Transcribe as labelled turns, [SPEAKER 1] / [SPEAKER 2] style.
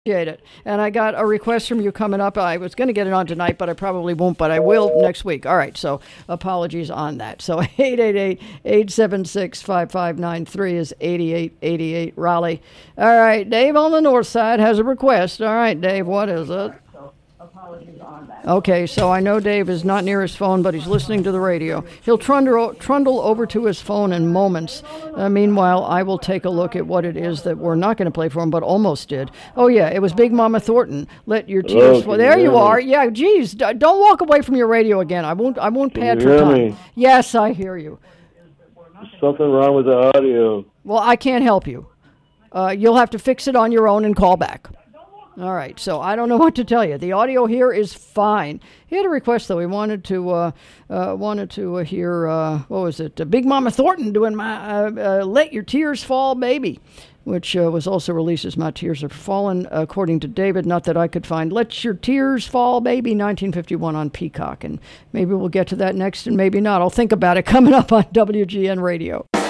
[SPEAKER 1] Appreciate it. And I got a request from you coming up. I was going to get it on tonight, but I probably won't, but I will next week. All right, so apologies on that. So 888-876-5593 is 8888 Raleigh. All right, Dave on the north side has a request. All right, Dave, what is it? Okay, so I know Dave is not near his phone, but he's listening to the radio. He'll trundle over to his phone in moments. Meanwhile, I will take a look at what it is that we're not going to play for him, but almost did. Oh, yeah, it was Big Mama Thornton. Let your tears fall. There you are. Yeah, geez, don't walk away from your radio again. I won't pad for time. Me? Yes, I hear you.
[SPEAKER 2] There's something wrong with the audio.
[SPEAKER 1] Well, I can't help you. You'll have to fix it on your own and call back. All right, so I don't know what to tell you. The audio here is fine. He had a request, though. He wanted to hear, what was it? Big Mama Thornton doing my Let Your Tears Fall, Baby, which was also released as My Tears Have Fallen, according to David. Not that I could find Let Your Tears Fall, Baby, 1951 on Peacock. And maybe we'll get to that next, and maybe not. I'll think about it coming up on WGN Radio.